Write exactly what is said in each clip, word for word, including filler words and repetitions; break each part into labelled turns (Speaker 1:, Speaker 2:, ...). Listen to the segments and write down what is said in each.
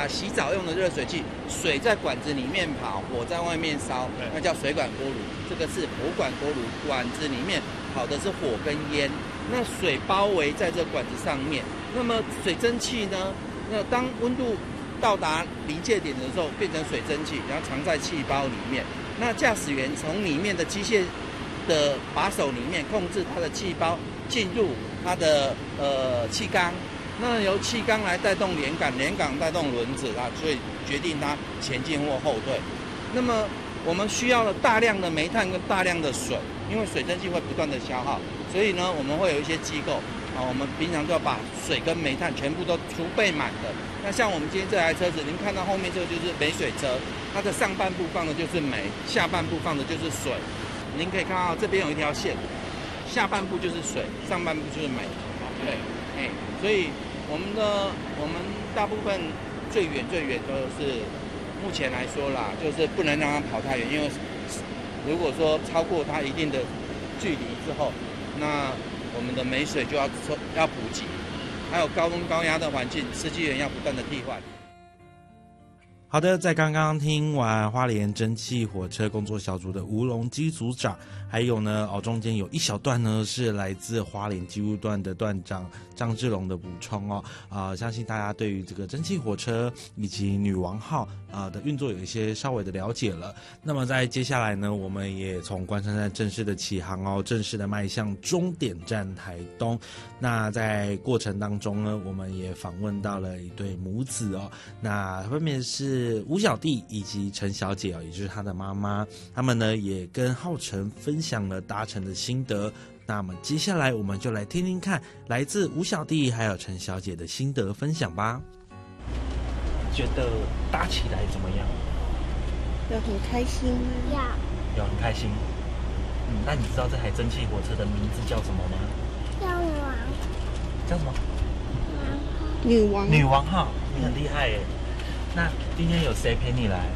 Speaker 1: 啊，洗澡用的热水器，水在管子里面跑，火在外面烧，那叫水管锅炉。这个是火管锅炉，管子里面跑的是火跟烟，那水包围在这管子上面。那么水蒸气呢？那当温度到达临界点的时候，变成水蒸气，然后藏在气包里面。那驾驶员从里面的机械的把手里面控制它的气包进入它的呃气缸，那由气缸来带动连杆，连杆带动轮子啊，所以决定它前进或后退。那么我们需要了大量的煤炭跟大量的水，因为水蒸气会不断的消耗，所以呢，我们会有一些机构啊，我们平常就要把水跟煤炭全部都储备满的。那像我们今天这台车子，您看到后面这个就是煤水车，它的上半部放的就是煤，下半部放的就是水。您可以看到这边有一条线，下半部就是水，上半部就是煤。对，哎，所以我们的我们大部分最远最远都是。目前来说啦，就是不能让它跑太远，因为如果说超过它一定的距离之后，那我们的煤水就要要补给，还有高温高压的环境，司机员要不断的替换。
Speaker 2: 好的，在刚刚听完花莲蒸汽火车工作小组的吴荣基组长，还有呢哦中间有一小段呢是来自花莲机务段的段长张志龙的补充哦，啊、呃，相信大家对于这个蒸汽火车以及女王号啊、呃、的运作有一些稍微的了解了。那么在接下来呢，我们也从关山站正式的起航哦，正式的迈向终点站台东。那在过程当中呢，我们也访问到了一对母子哦，那分别是吴小弟以及陈小姐哦，也就是他的妈妈，他们呢也跟浩辰分享了搭乘的心得。那么接下来我们就来听听看来自吴小弟还有陈小姐的心得分享吧。
Speaker 3: 觉得搭起来怎么样？
Speaker 4: 有很开心吗？
Speaker 5: 要
Speaker 3: 有很开心。嗯，那你知道这台蒸汽火车的名字叫什么吗？
Speaker 5: 叫女王。
Speaker 3: 叫什么？
Speaker 4: 女王。
Speaker 3: 女王号，你很厉害耶。那今天有谁陪你来？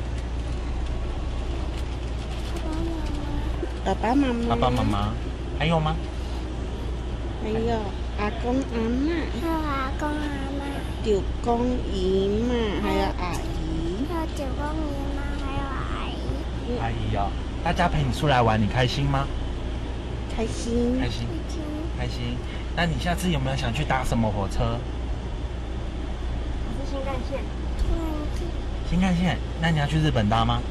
Speaker 4: 爸爸妈妈。
Speaker 3: 爸爸妈妈。还有吗？
Speaker 4: 还有阿公阿嬷。
Speaker 5: 还有阿公阿嬷。
Speaker 4: 舅公姨妈，还有阿姨。
Speaker 5: 还有舅公姨妈，还有阿姨。
Speaker 3: 阿姨哦，大家陪你出来玩，你开心吗？
Speaker 4: 开心。
Speaker 3: 开心。开心。那你下次有没有想去搭什么火车？
Speaker 5: 是新干线。
Speaker 3: 新干线？那你要去日本搭吗？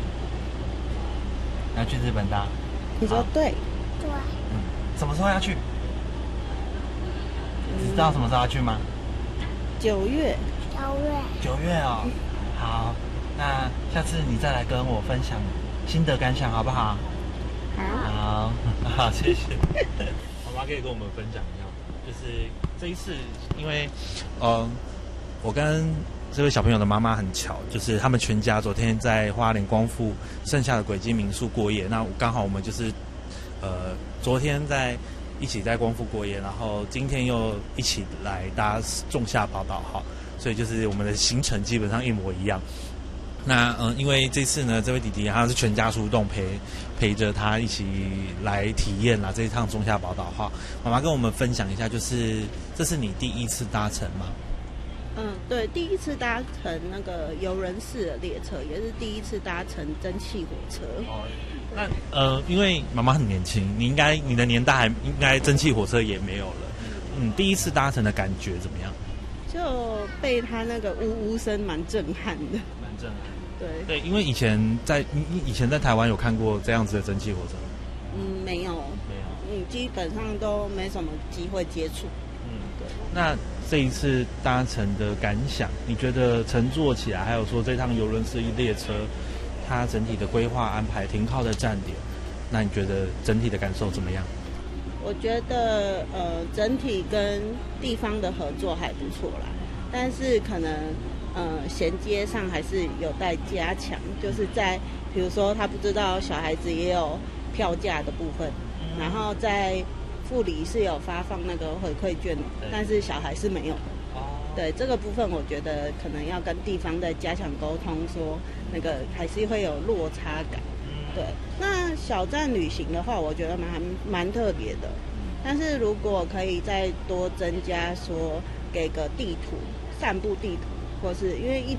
Speaker 3: 你要去日本搭？
Speaker 4: 你说对。
Speaker 5: 对。
Speaker 3: 嗯，什么时候要去？你知道什么时候要去吗？
Speaker 4: 九月。
Speaker 5: 九月。九
Speaker 3: 月哦。好，那下次你再来跟我分享心得感想，好不好？
Speaker 4: 好。
Speaker 3: 好，好，谢谢。妈妈可以跟我们分享一下，就是这一次，因为，呃，我跟这位小朋友的妈妈很巧，就是他们全家昨天在花莲光复剩下的轨迹民宿过夜，那刚好我们就是，呃，昨天在一起在光复过夜，然后今天又一起来搭仲夏宝岛号，所以就是我们的行程基本上一模一样。那嗯，因为这次呢，这位弟弟他是全家出动陪陪着他一起来体验啦这一趟仲夏宝岛号。妈妈跟我们分享一下，就是这是你第一次搭乘吗？
Speaker 4: 嗯，对，第一次搭乘那个游人式的列车，也是第一次搭乘蒸汽火车。
Speaker 3: 哦，那呃，因为妈妈很年轻，你应该你的年代还应该蒸汽火车也没有了。嗯，第一次搭乘的感觉怎么样？
Speaker 4: 就被他那个呜呜声蛮震撼的。
Speaker 3: 蛮震撼。
Speaker 4: 对
Speaker 3: 对，因为以前在你以前在台湾有看过这样子的蒸汽火车？
Speaker 4: 嗯，没有，
Speaker 3: 没有，
Speaker 4: 嗯，基本上都没什么机会接触。
Speaker 3: 嗯，对。那这一次搭乘的感想，你觉得乘坐起来，还有说这趟邮轮式列车，它整体的规划安排、停靠的站点，那你觉得整体的感受怎么样？
Speaker 4: 我觉得呃，整体跟地方的合作还不错啦，但是可能呃衔接上还是有待加强，就是在比如说他不知道小孩子也有票价的部分，然后在副理是有发放那个回馈券，但是小孩是没有的。对，这个部分我觉得可能要跟地方再加强沟通，说那个还是会有落差感。对，那小站旅行的话，我觉得蛮蛮特别的。但是如果可以再多增加说给个地图、散步地图，或是因为一